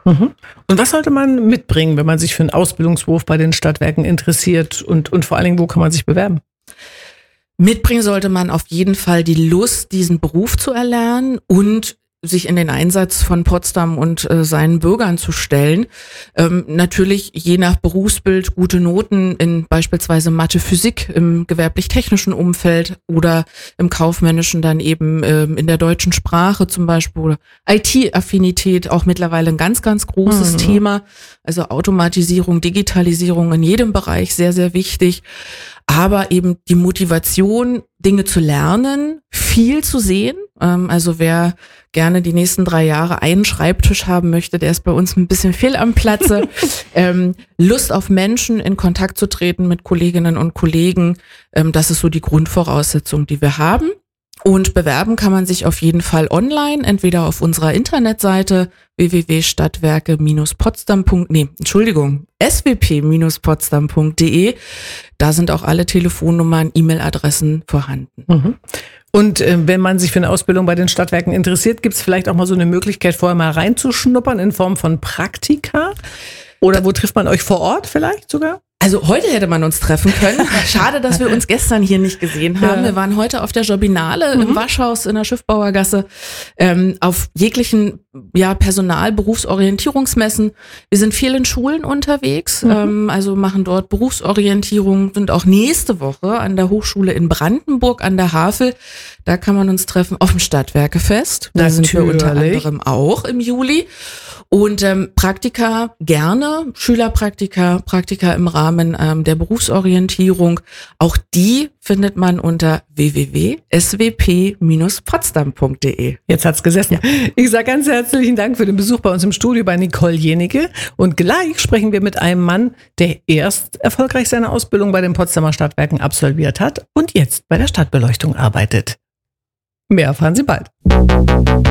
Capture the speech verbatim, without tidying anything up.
Mhm. Und was sollte man mitbringen, wenn man sich für einen Ausbildungsberuf bei den Stadtwerken interessiert und, und vor allen Dingen, wo kann man sich bewerben? Mitbringen sollte man auf jeden Fall die Lust, diesen Beruf zu erlernen und sich in den Einsatz von Potsdam und äh, seinen Bürgern zu stellen. Ähm, natürlich je nach Berufsbild gute Noten in beispielsweise Mathe, Physik im gewerblich-technischen Umfeld oder im kaufmännischen dann eben ähm, in der deutschen Sprache zum Beispiel. Oder I T-Affinität, auch mittlerweile ein ganz, ganz großes mhm. Thema. Also Automatisierung, Digitalisierung in jedem Bereich sehr, sehr wichtig. Aber eben die Motivation, Dinge zu lernen, viel zu sehen. Also wer gerne die nächsten drei Jahre einen Schreibtisch haben möchte, der ist bei uns ein bisschen fehl am Platze. ähm, Lust auf Menschen, in Kontakt zu treten mit Kolleginnen und Kollegen, ähm, das ist so die Grundvoraussetzung, die wir haben. Und bewerben kann man sich auf jeden Fall online, entweder auf unserer Internetseite w w w punkt stadtwerke potsdam. Nee, Entschuldigung, s w p potsdam punkt d e. Da sind auch alle Telefonnummern, E-Mail-Adressen vorhanden. Mhm. Und äh, wenn man sich für eine Ausbildung bei den Stadtwerken interessiert, gibt es vielleicht auch mal so eine Möglichkeit, vorher mal reinzuschnuppern in Form von Praktika? Oder wo trifft man euch vor Ort vielleicht sogar? Also heute hätte man uns treffen können. Schade, dass wir uns gestern hier nicht gesehen haben. Ja. Wir waren heute auf der Jobinale mhm. im Waschhaus in der Schiffbauergasse, ähm, auf jeglichen ja, Personal-, Berufsorientierungsmessen. Wir sind viel in Schulen unterwegs, mhm. ähm, also machen dort Berufsorientierung, sind auch nächste Woche an der Hochschule in Brandenburg an der Havel. Da kann man uns treffen auf dem Stadtwerkefest. Da sind wir unter anderem auch im Juli. Und ähm, Praktika gerne, Schülerpraktika, Praktika im Rahmen ähm, der Berufsorientierung. Auch die findet man unter w w w punkt s w p potsdam punkt d e. Jetzt hat's gesessen. Ja. Ich sage ganz herzlichen Dank für den Besuch bei uns im Studio bei Nicole Jenecke. Und gleich sprechen wir mit einem Mann, der erst erfolgreich seine Ausbildung bei den Potsdamer Stadtwerken absolviert hat und jetzt bei der Stadtbeleuchtung arbeitet. Mehr erfahren Sie bald.